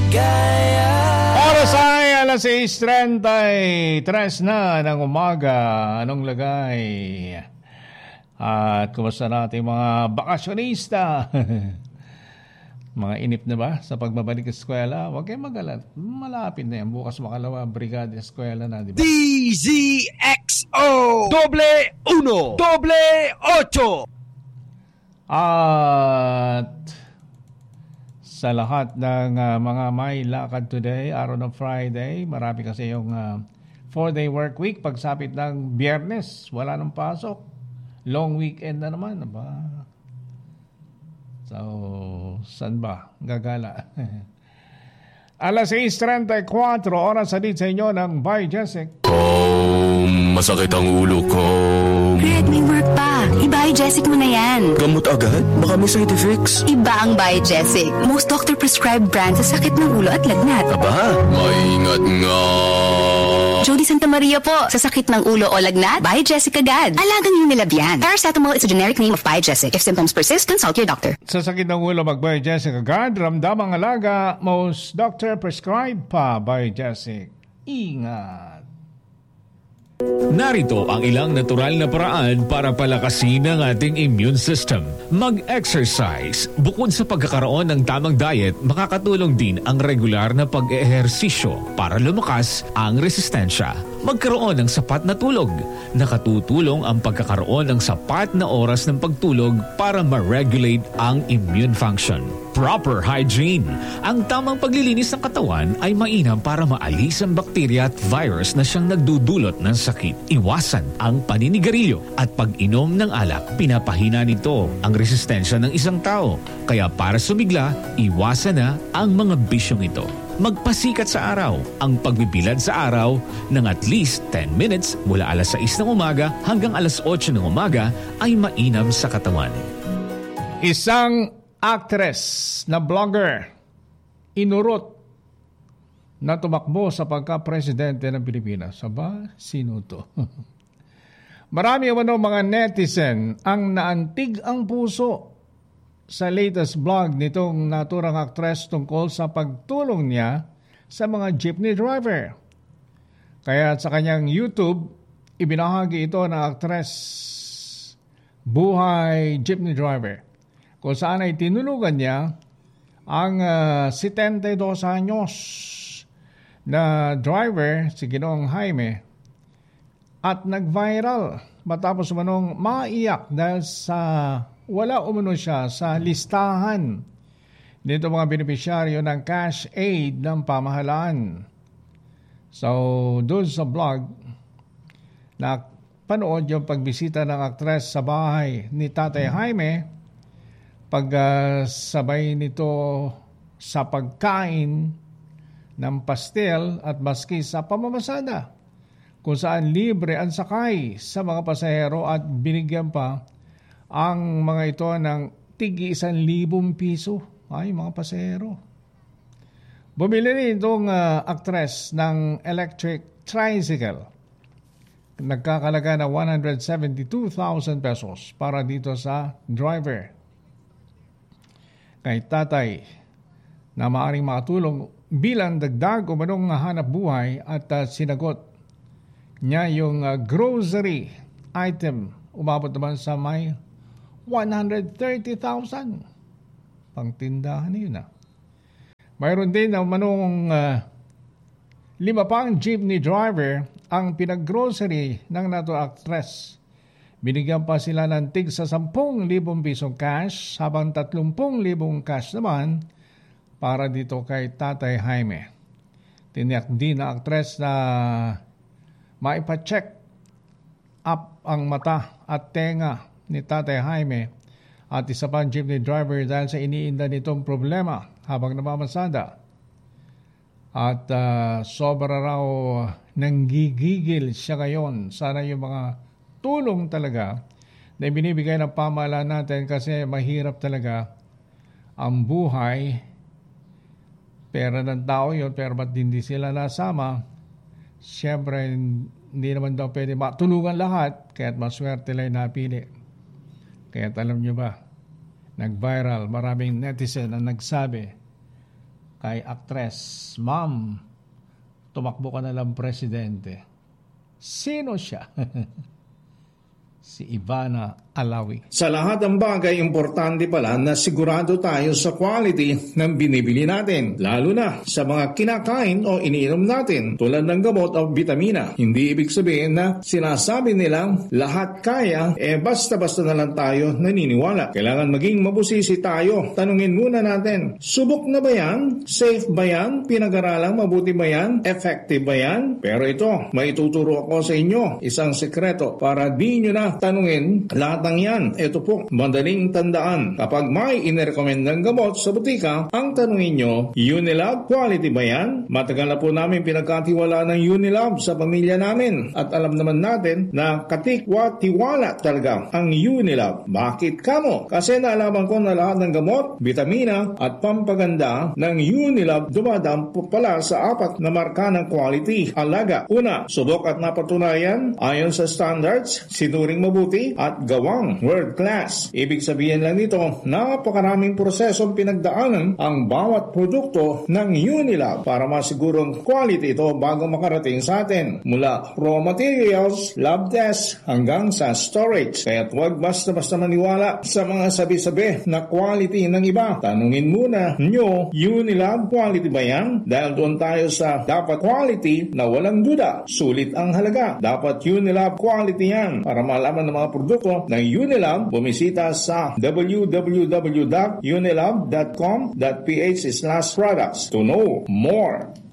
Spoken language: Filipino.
Oras ay alas 6:33 na ng umaga. Anong lagay? At kumusta natin mga bakasyonista? Mga inip na ba sa pagbabalik sa eskwela? Huwag kayong mag-alala. Malapit na yan. Bukas makalawa, brigada eskwela na, di ba? DZXO Doble 1 Doble 8. At sa lahat ng mga may lakad today, araw ng Friday, marami kasi yung 4-day work week. Pagsapit ng Biyernes, wala nang pasok. Long weekend na naman. Aba. So, saan ba? Gagala. Alas 6:34, oras sa sa inyo ng By Jessic. Masakit ang ulo ko. Red, may work pa. I-By Jessic mo na yan. Gamot agad? Baka may side effects. Iba ang By Jessic. Most doctor-prescribed brand sa sakit ng ulo at lagnat. Aba, maingat nga. Jody Santa Maria po. Sa sakit ng ulo o lagnat, By Jessic agad. Alagang Unilab yan. Paracetamol is a generic name of By Jessic. If symptoms persist, consult your doctor. Sa sakit ng ulo, mag-By Jessic agad. Ramdamang alaga, most doctor-prescribed pa By Jessic. Ingat. Narito ang ilang natural na paraan para palakasin ang ating immune system. Mag-exercise. Bukod sa pagkakaroon ng tamang diet, makakatulong din ang regular na pag-ehersisyo para lumakas ang resistensya. Magkaroon ng sapat na tulog. Nakatutulong ang pagkakaroon ng sapat na oras ng pagtulog para ma-regulate ang immune function. Proper hygiene. Ang tamang paglilinis ng katawan ay mainam para maalis ang bakterya at virus na siyang nagdudulot ng sakit. Iwasan ang paninigarilyo at pag-inom ng alak. Pinapahina nito ang resistensya ng isang tao. Kaya para sumigla, iwasan na ang mga bisyong ito. Magpasikat sa araw. Ang pagbibilad sa araw ng at least 10 minutes mula alas 6 ng umaga hanggang alas 8 ng umaga ay mainam sa katawan. Isang actress na vlogger inurot na tumakbo sa pagka-presidente ng Pilipinas. Aba, sino to? Marami mga netizen ang naantig ang puso sa latest vlog nitong naturang actress tungkol sa pagtulong niya sa mga jeepney driver. Kaya sa kanyang YouTube, ibinahagi ito ng actress Buhay Jeepney Driver, kung saan ay tinulungan niya ang 72 anyos na driver, si Ginoong Jaime, at nag-viral matapos manong maiyak dahil sa wala umano siya sa listahan nito mga benepisyaryo ng cash aid ng pamahalaan. So, doon sa vlog, na panood yung pagbisita ng aktres sa bahay ni Tatay Jaime, pagsabay nito sa pagkain ng pastel at maski sa pamamasada, kung saan libre ang sakay sa mga pasahero at binigyan pa ang mga ito ng tig 1,000 piso. Ay, mga pasahero. Bumili rin itong actress ng electric tricycle. Nagkakalaga na 172,000 pesos para dito sa driver. Kay tatay na maaaring makatulong bilang dagdag o manong hanap buhay at sinagot niya yung grocery item. Umabot naman sa may 130,000. Pangtindahan na yun . Mayroon din na manong 5 pang jeepney driver ang pinag-grocery ng nato actress. Binigyan pa sila ng tig sa 10,000 pisong cash habang 30,000 cash naman para dito kay Tatay Jaime. Tiniyak din na actress na maipacheck up ang mata at tenga ni Tatay Jaime at isa pang jeepney driver dahil sa iniinda nitong problema habang namamasada. At sobra raw nanggigigil siya ngayon. Sana yung mga tulong talaga na binibigay ng pamahalaan natin kasi mahirap talaga ang buhay. Pera ng tao yun, pero ba't hindi sila nasama? Siyempre, hindi naman daw pwede matulungan lahat, kaya't maswerte lang napili. Kaya't alam nyo ba, nag-viral, maraming netizen ang nagsabi, kay actress, Ma'am, tumakbo ka na lang presidente. Sino siya? Si Ivana Alawi. Sa lahat ng bagay, importante pala na sigurado tayo sa quality ng binibili natin, lalo na sa mga kinakain o iniinom natin tulad ng gamot o vitamina. Hindi ibig sabihin na sinasabi nilang lahat kaya, basta-basta na lang tayo naniniwala. Kailangan maging mabusisi tayo. Tanungin muna natin, subok na ba yan? Safe ba yan? Pinag-aralang mabuti ba yan? Effective ba yan? Pero ito, may tuturo ako sa inyo isang sekreto para di nyo na tanungin lahat ng yan. Ito po, madaling tandaan. Kapag may inirekomend ng gamot sa butika, ang tanungin nyo, Unilab, quality ba yan? Matagal na po namin pinagkatiwala ng Unilab sa pamilya namin. At alam naman natin na katikwa-tiwala talaga ang Unilab. Bakit kamo? Kasi naalaman ko na lahat ng gamot, vitamina at pampaganda ng Unilab dumadaan po pala sa 4 na marka ng quality. Alaga. Una, subok at napatunayan ayon sa standards, sinuring mabuti at gawang world class. Ibig sabihin lang nito, napakaraming prosesong pinagdaanan ang bawat produkto ng Unilab para masigurong quality ito bago makarating sa atin. Mula raw materials, lab test, hanggang sa storage. Kaya't huwag basta-basta maniwala sa mga sabi-sabi na quality ng iba. Tanungin muna nyo, Unilab, quality ba yan? Dahil doon tayo sa dapat quality na walang duda. Sulit ang halaga. Dapat Unilab quality yan. Para malaman ng mga produkto ng Unilab, bumisita sa www.unilab.com.ph/products to know more.